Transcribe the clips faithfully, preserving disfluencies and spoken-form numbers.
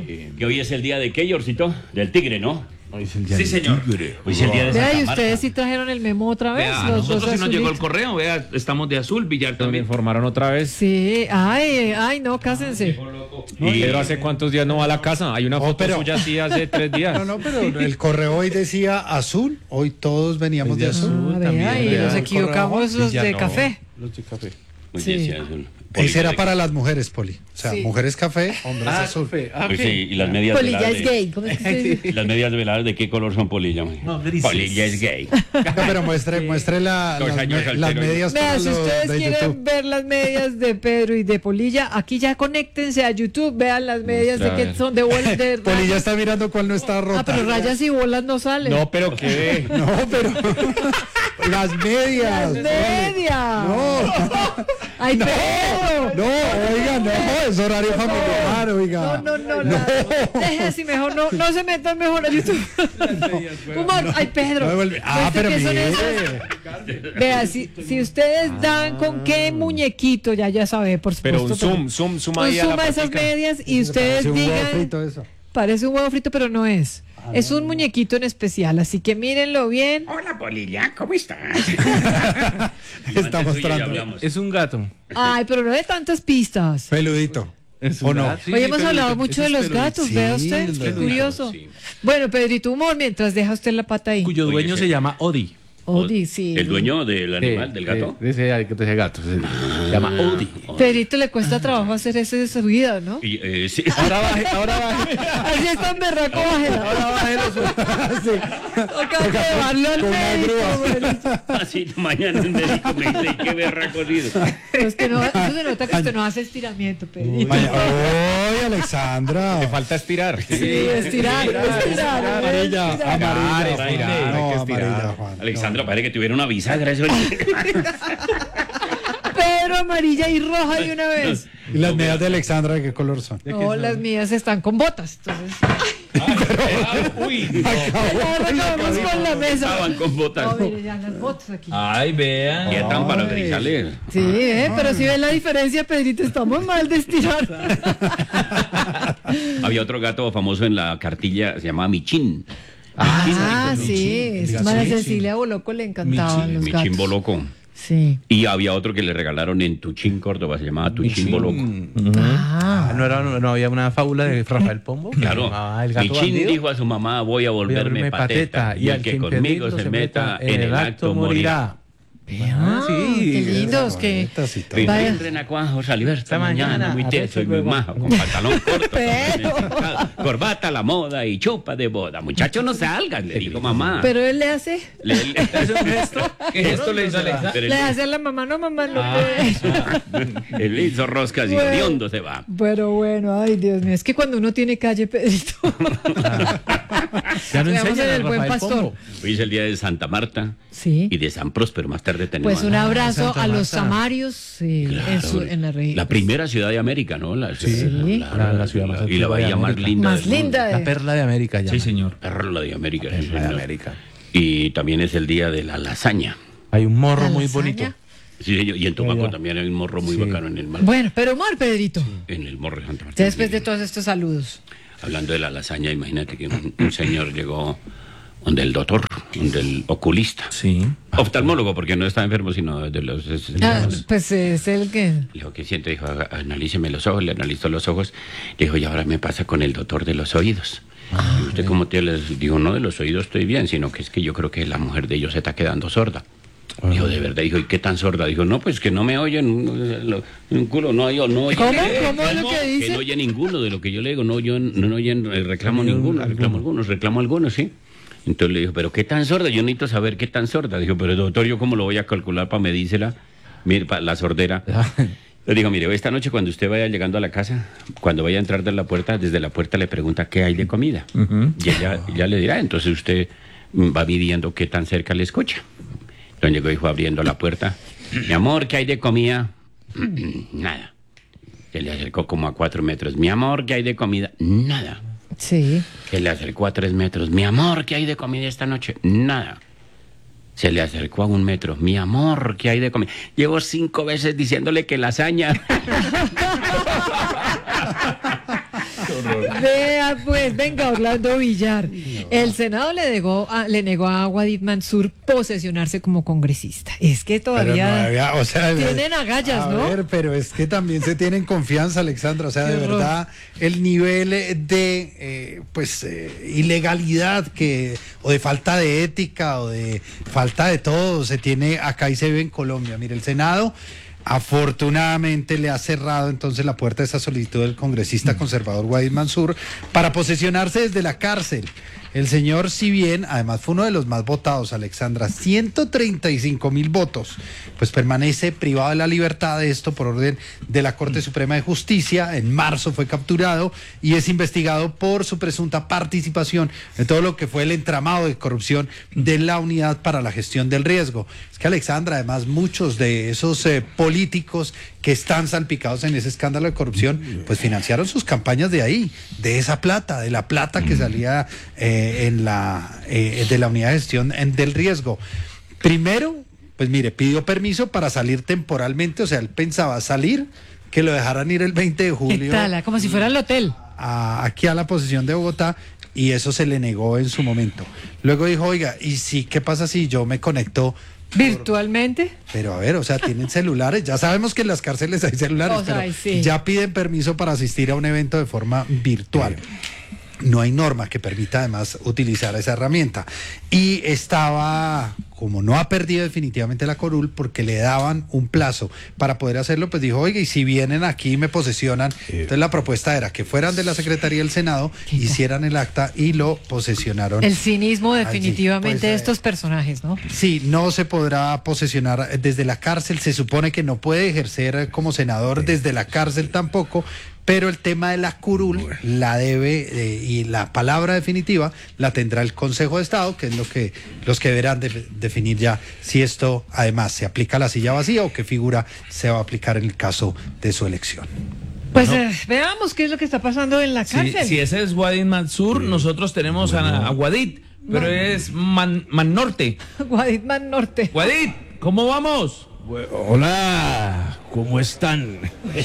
que, que hoy es el día de qué, Yorcito? Del tigre, ¿no? Hoy es el día Sí, del señor. tigre. Hoy es el día de Vea, Santa y Marta. ustedes sí trajeron el memo otra vez. Vea, los nosotros dos sí nos llegó el azulitos. correo, vea, estamos de azul, Villar También también. formaron otra vez. Sí, ay, ay, no, cásense. ¿Y Pedro hace cuántos días no va a la casa? Hay una No, foto pero- suya así hace tres días. No, no, pero el correo hoy decía azul, hoy todos veníamos de azul. Ah, vea, y vea, nos el equivocamos correo. los Ya de no. café. Los de café. Hoy Sí. decía azul. Ese era Polilla para las mujeres, Poli. O sea, Sí. mujeres café, hombres azul. de- Pues sí, y las medias Polilla veladas es de- gay. ¿Cómo es que se dice? ¿Y las medias veladas de qué color son, Polilla? No, grises. Polilla es gay. No, pero muestre, muestre la- Dos las, años me- soltero. las medias Vea, para si los ustedes de quieren YouTube. ver las medias de Pedro y de Polilla, aquí ya conéctense a YouTube, vean las medias de Muestra, que eh. son de bolas de Polilla rayas. está mirando cuál no está rota. Ah, pero rayas y bolas no salen. No, pero qué. No, pero las medias. ¡Las medias! No, ¡Ay, Pedro! no, oiga, no, es horario familiar, oiga. No, no, no, la- deje así mejor, no, no se metan mejor a YouTube. Humor, ay, Pedro. No me vuelve- Ah, ¿Muestre pero qué son mire. esas? Vea, si, si ustedes dan con qué muñequito, ya ya sabe, por supuesto. Pero un zoom, zoom, zoom Un ahí a la zoom a esas patica. medias y ustedes Parece un huevo digan, frito eso. parece un huevo frito, pero no es. Es un muñequito en especial, así que mírenlo bien. Hola, Polilla, ¿cómo estás? Está Antes mostrando. ya hablamos. Es un gato. Ay, pero no de tantas pistas. Peludito. Es ¿O no? gato. Sí, Hoy hemos peludito. hablado mucho Ese de es los peludito. gatos, Sí, vea usted, los qué gatos, curioso. sí. Bueno, Pedrito, humor mientras deja usted la pata ahí. Cuyo Oye, dueño sí. se llama Odi. Odi, sí. ¿El dueño del animal, del gato? De, de ese, de ese gato. Se, se llama Odi. Pedrito le cuesta trabajo hacer eso de su vida, ¿no? Y, eh, sí. Ahora baje, ahora baje. Así es tan berraco, bájela. Ahora baje los Toca llevarlo al con una médico, abuelito. Así mañana el médico me dice, ¿qué verra corrido? Pero es que no, eso se nota que usted no hace estiramiento, Pedrito. Vaya, ¡Oy, Alexandra! Le falta estirar. Sí, estirar, estirar. Amarilla, estirar. amarilla. estirar, Juan. estirar, No, hay que estirar. amarilla, Juan. Alexandra, parece que tuviera una bisagra. Eso Pedro, amarilla y roja de una vez. ¿Y las medias de Alexandra de qué color son? No, las mías están con botas. Entonces, Uy. ahora acabamos con la mesa. estaban con botas. No, mire, ya las botas aquí. Ay, vean. ¿Qué tan para grisales? Sí, eh, pero si ven la diferencia, Pedrito, estamos mal de estirar. Había otro gato famoso en la cartilla, se llamaba Michín. Ah, sí, María Cecilia Boloco le encantaban los Michín gatos. Boloco. Sí. Y había otro que le regalaron en Tuchín, Córdoba, se llamaba Tuchín Boloco. Ah, Ah, ¿no, era, no había una fábula de Rafael Pombo? que se Claro, llamaba El gato Michín bandido? dijo a su mamá, voy a volverme, Voy a volverme pateta, y el que conmigo se meta en el acto morirá. ah, sí, qué lindos que bonitas y todo. Rin, Vaya. rin, renacuajo, salió esta Esta mañana, mañana, muy arrecho teso y y muy luego- majo, con pantalón corto, Pero. pantalones corbata a la moda y chupa de boda. Muchacho, no salgas, le dijo mamá. pero él le hace, Le- le- ¿Es un gesto? ¿Qué gesto le hizo Alexa? pero le él- hace a la mamá, no mamá, no Ah. puede. él hizo roscas y Bueno. hediondo se va. Pero bueno, ay Dios mío, es que cuando uno tiene calle, Pedrito. Ya no Veamos enseñan en a el Buen Rafael Pastor. Pombo. Hoy es el día de Santa Marta Sí. y de San Próspero. Más tarde tenemos. Pues un abrazo Santa a los Marta. samarios sí, Claro, en, su, en la región. la primera ciudad de América, ¿no? La, Sí. La- la ciudad más y la antigua de bahía más América. linda. Más del mundo. linda. La de- perla de América ya. Sí, señor. Perla de América. sí, Perla de señor. América. Y también es el día de la lasaña. Hay un morro ¿La muy lasaña? bonito. Sí, señor. Y en Tumaco Ya. también hay un morro muy Sí. bacano en el mar. Bueno, pero mal, Pedrito. En el morro de Santa Marta. Ya después de todos estos saludos. Hablando de la lasaña, imagínate que un, un señor llegó donde el doctor, donde el oculista. Sí. Oftalmólogo, porque no está enfermo, sino de los... es- Ah, los- pues es el que... Le dijo, ¿qué siente? Dijo, "Haga- analíceme los ojos", le analizó los ojos. Le dijo, y ahora me pasa con el doctor de los oídos. ¿Y usted cómo tiene? Dijo, no, de los oídos estoy bien, sino que es que yo creo que la mujer de ellos se está quedando sorda. Dijo, de verdad, dijo, ¿y qué tan sorda? Dijo, no, pues que no me oyen, lo- un culo, no, yo no oye. ¿Cómo? ¿Cómo es lo que Que dice? no oye ninguno de lo que yo le digo, no, yo no, no oyen, eh, reclamo ninguno, reclamo algunos, reclamo algunos, sí. Entonces le dijo, ¿pero qué tan sorda? Yo necesito saber qué tan sorda. Dijo, pero doctor, ¿yo cómo lo voy a calcular para medírsela? Mire, para la sordera. Le digo, mire, esta noche cuando usted vaya llegando a la casa, cuando vaya a entrar de la puerta, desde la puerta le pregunta qué hay de comida. Y ella ya le dirá, entonces usted mm, va midiendo qué tan cerca le escucha. Entonces llegó y fue abriendo la puerta. Mi amor, ¿qué hay de comida? Nada. Se le acercó como a cuatro metros. Mi amor, ¿qué hay de comida? Nada. Sí. Se le acercó a tres metros. Mi amor, ¿qué hay de comida esta noche? Nada. Se le acercó a un metro. Mi amor, ¿qué hay de comida? Llevo cinco veces diciéndole que lasaña. Vea, pues, venga, Orlando Villar. El Senado le negó a, le negó a Wadid Mansur posesionarse como congresista. Es que Pero todavía no había- o sea, tienen agallas, a ¿no? ver, pero es que también se tienen confianza, Alexandra. O sea, Qué de horror. verdad, el nivel de eh, pues eh, ilegalidad que o de falta de ética o de falta de todo se tiene acá y se ve en Colombia. Mire, el Senado afortunadamente le ha cerrado entonces la puerta a esa solicitud del congresista conservador Wadid Mansur para posesionarse desde la cárcel. El señor, si bien además fue uno de los más votados, Alexandra, ciento treinta y cinco mil votos, pues permanece privado de la libertad de esto por orden de la Corte Suprema de Justicia. En marzo fue capturado y es investigado por su presunta participación en todo lo que fue el entramado de corrupción de la Unidad para la Gestión del Riesgo. Es que, Alexandra, además muchos de esos eh, políticos que están salpicados en ese escándalo de corrupción, pues financiaron sus campañas de ahí, de esa plata, de la plata que salía eh, en la eh, de la Unidad de Gestión en- del Riesgo. Primero, pues mire, pidió permiso para salir temporalmente, o sea, él pensaba salir, que lo dejaran ir el veinte de ¿Qué julio tal? Como si fuera el hotel. a- aquí a la posesión de Bogotá, y eso se le negó en su momento. Luego dijo, oiga, ¿y si qué pasa si yo me conecto? ¿Virtualmente? Pero a ver, o sea, tienen celulares, ya sabemos que en las cárceles hay celulares, O sea, pero sí. ya piden permiso para asistir a un evento de forma virtual. No hay norma que permita además utilizar esa herramienta. Y estaba, como no ha perdido definitivamente la Corul, porque le daban un plazo para poder hacerlo, pues dijo, oiga, y si vienen aquí y me posesionan, entonces la propuesta era que fueran de la Secretaría del Senado, hicieran el acta y lo posesionaron. El cinismo allí. definitivamente Pues, de eh, estos personajes, ¿no? Sí, no se podrá posesionar desde la cárcel, se supone que no puede ejercer como senador desde la cárcel tampoco, pero el tema de la curul la debe eh, y la palabra definitiva la tendrá el Consejo de Estado, que es lo que los que deberán de- definir ya si esto además se aplica a la silla vacía o qué figura se va a aplicar en el caso de su elección. Pues eh, veamos qué es lo que está pasando en la Si, cárcel. si ese es Wadid Mansur, nosotros tenemos a, a Wadid, pero es Man, Man Norte. Guaditman Norte. Wadid, ¿cómo vamos? Hola, ¿cómo están?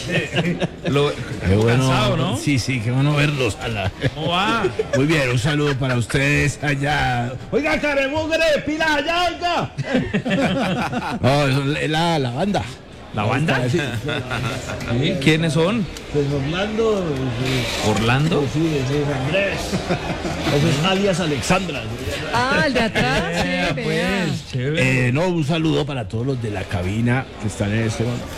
Lo, Qué bueno. cansado, ¿no? Sí, sí, qué bueno verlos. Hola. ¿Cómo va? Muy bien, un saludo para ustedes allá. Oiga, caremugre, pilas allá, oiga. No, es la, la banda. ¿La banda? Sí, ¿Sí? ¿Quiénes son? pues Orlando. ¿Orlando? Sí, ese es Andrés. Ese es alias Alexandra. Ah, el de atrás, sí, vea. Pues, chévere. Eh, no, un saludo para todos los de la cabina que están en este momento.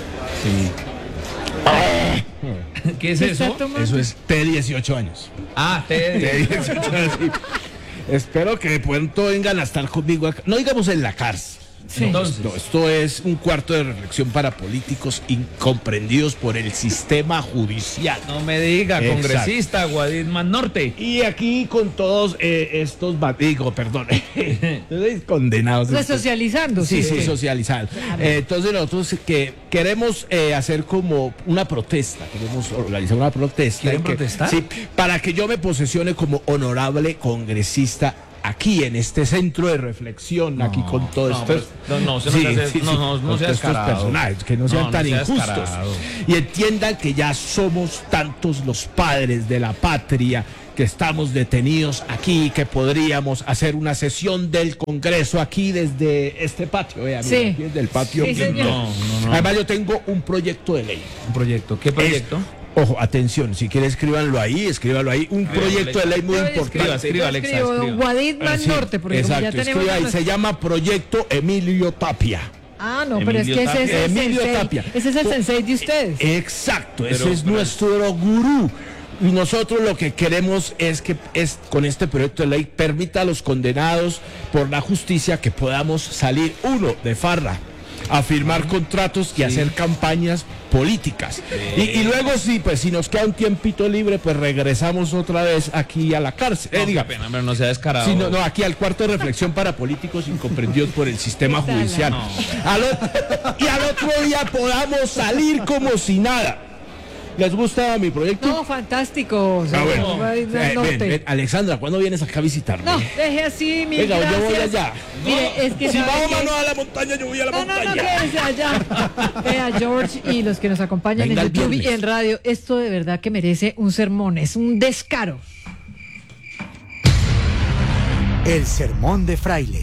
Sí. ¿Qué es ¿Qué está eso? tomando? Eso es T dieciocho años. Ah, T te... dieciocho años, sí. Espero que de pronto vengan a estar conmigo acá. No digamos en la cárcel. Sí. Entonces, No, esto es un cuarto de reflexión para políticos incomprendidos por el sistema judicial. no me diga, Exacto. congresista Wadid Man Norte. Y aquí con todos eh, estos, ba- digo, perdón, entonces, condenados. Resocializando. Sí, sí, sí. socializar. Eh, entonces nosotros que queremos eh, hacer como una protesta, queremos organizar una protesta. ¿Quieren que- protestar? Sí, para que yo me posesione como honorable congresista aquí en este centro de reflexión, aquí con todo no, esto. pero- no, no, usted no se hace- no, no, no con sea todos estos descarado. personajes, que no sean No, no tan sea injustos. descarado. Y entiendan que ya somos tantos los padres de la patria que estamos detenidos aquí, que podríamos hacer una sesión del Congreso aquí desde este patio, vea, mira, Sí. aquí desde el patio. Sí, señor. No, no, no. Además yo tengo un proyecto de ley. Un proyecto. ¿Qué proyecto? Es- ojo, atención, si quiere escríbanlo ahí, escríbanlo ahí, un proyecto de ley muy Yo importante. Escriba, escriba, Alexa, escribo escriba. Guaditman Ah, sí, Norte, porque como exacto, ya tenemos... escriba ahí, nuestro- se llama Proyecto Emilio Tapia. Ah, no, pero es Emilio que ese es Tapia. el Emilio sensei. Tapia. Ese es el sensei de ustedes. Exacto, ese Pero- es pero- nuestro gurú. Y nosotros lo que queremos es que es, con este proyecto de ley permita a los condenados por la justicia que podamos salir, uno, de farra, a firmar contratos y hacer campañas políticas. Y, y luego sí, pues si nos queda un tiempito libre, pues regresamos otra vez aquí a la cárcel. Eh, No, qué diga, pena, pero no sea descarado. Sí, no, no, aquí al cuarto de reflexión para políticos incomprendidos por el sistema ¿Qué tal? judicial. Al o- y al otro día podamos salir como si nada. ¿Les gusta mi proyecto? No, fantástico. Ah, bueno. No, Eh, ven, norte. ven, Alexandra, ¿cuándo vienes acá a visitarme? No, deje así, mi Venga, yo voy gracias. allá. Mire, es que Si ¿sabe Mahoma qué? no a la montaña, yo voy a la No, no, no, montaña. quédese allá. Vea, George y los que nos acompañan Venga en el YouTube y viernes. en radio, esto de verdad que merece un sermón, es un descaro. El sermón de Fraile.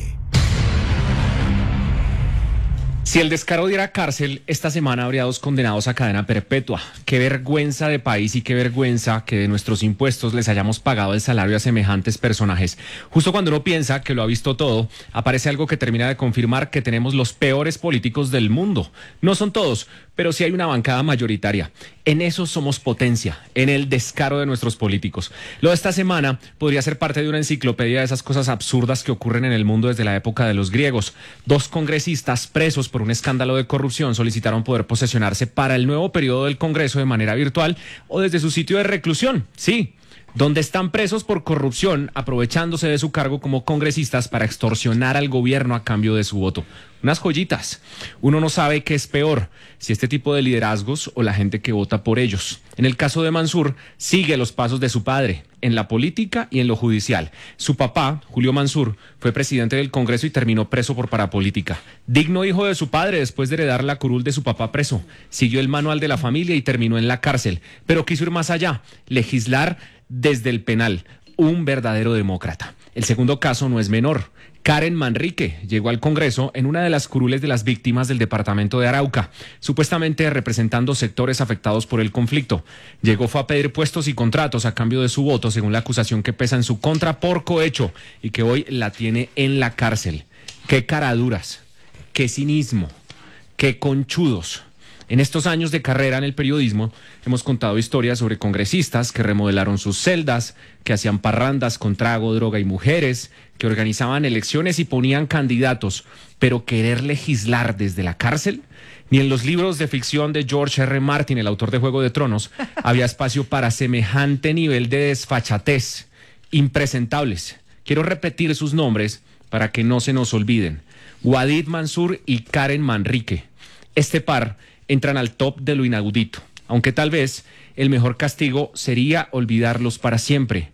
Si el descaro diera cárcel, esta semana habría dos condenados a cadena perpetua. Qué vergüenza de país y qué vergüenza que de nuestros impuestos les hayamos pagado el salario a semejantes personajes. Justo cuando uno piensa que lo ha visto todo, aparece algo que termina de confirmar que tenemos los peores políticos del mundo. No son todos, pero sí hay una bancada mayoritaria. En eso somos potencia, en el descaro de nuestros políticos. Lo de esta semana podría ser parte de una enciclopedia de esas cosas absurdas que ocurren en el mundo desde la época de los griegos. Dos congresistas presos por un escándalo de corrupción solicitaron poder posesionarse para el nuevo periodo del Congreso de manera virtual o desde su sitio de reclusión. Sí, donde están presos por corrupción, aprovechándose de su cargo como congresistas para extorsionar al gobierno a cambio de su voto. Unas joyitas. Uno no sabe qué es peor, si este tipo de liderazgos o la gente que vota por ellos. En el caso de Mansur, sigue los pasos de su padre, en la política y en lo judicial. Su papá, Julio Mansur, fue presidente del Congreso y terminó preso por parapolítica. Digno hijo de su padre después de heredar la curul de su papá preso. Siguió el manual de la familia y terminó en la cárcel. Pero quiso ir más allá, legislar desde el penal. Un verdadero demócrata. El segundo caso no es menor. Karen Manrique llegó al Congreso en una de las curules de las víctimas del departamento de Arauca, supuestamente representando sectores afectados por el conflicto. Llegó fue a pedir puestos y contratos a cambio de su voto, según la acusación que pesa en su contra por cohecho y que hoy la tiene en la cárcel. ¡Qué caraduras! ¡Qué cinismo! ¡Qué conchudos! En estos años de carrera en el periodismo hemos contado historias sobre congresistas que remodelaron sus celdas, que hacían parrandas con trago, droga y mujeres, que organizaban elecciones y ponían candidatos, pero querer legislar desde la cárcel, ni en los libros de ficción de George R. Martin, el autor de Juego de Tronos, había espacio para semejante nivel de desfachatez. Impresentables. Quiero repetir sus nombres para que no se nos olviden. Wadid Mansur y Karen Manrique. Este par entran al top de lo inaudito, aunque tal vez el mejor castigo sería olvidarlos para siempre.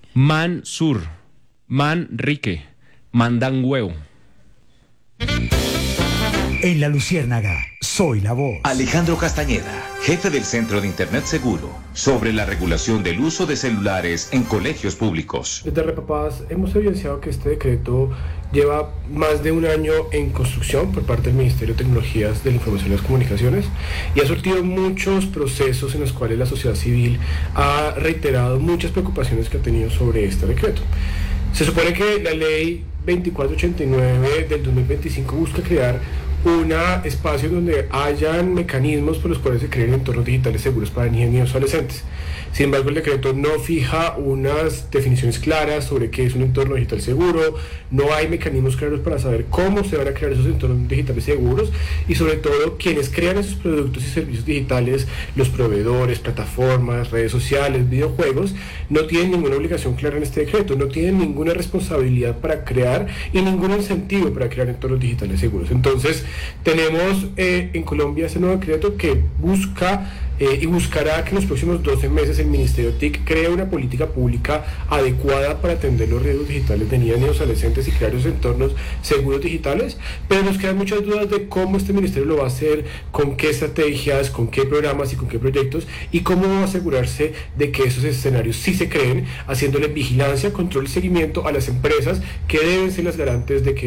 Mansur, Manrique, mandan huevo. En La Luciérnaga, soy la voz. Alejandro Castañeda, jefe del Centro de Internet Seguro, sobre la regulación del uso de celulares en colegios públicos. Desde Repapaz hemos evidenciado que este decreto lleva más de un año en construcción por parte del Ministerio de Tecnologías de la Información y las Comunicaciones y ha surtido muchos procesos en los cuales la sociedad civil ha reiterado muchas preocupaciones que ha tenido sobre este decreto. Se supone que la ley veinticuatro ochenta y nueve del dos mil veinticinco busca crear un espacio donde hayan mecanismos por los cuales se creen entornos digitales seguros para niños y niños adolescentes. Sin embargo, el decreto no fija unas definiciones claras sobre qué es un entorno digital seguro, no hay mecanismos claros para saber cómo se van a crear esos entornos digitales seguros y sobre todo quienes crean esos productos y servicios digitales, los proveedores, plataformas, redes sociales, videojuegos, no tienen ninguna obligación clara en este decreto, no tienen ninguna responsabilidad para crear y ningún incentivo para crear entornos digitales seguros. Entonces, tenemos eh, en Colombia ese nuevo decreto que busca eh, y buscará que en los próximos doce meses el Ministerio T I C cree una política pública adecuada para atender los riesgos digitales de niñas y adolescentes y crear esos entornos seguros digitales, pero nos quedan muchas dudas de cómo este ministerio lo va a hacer, con qué estrategias, con qué programas y con qué proyectos y cómo va a asegurarse de que esos escenarios sí se creen, haciéndole vigilancia, control y seguimiento a las empresas que deben ser las garantes de que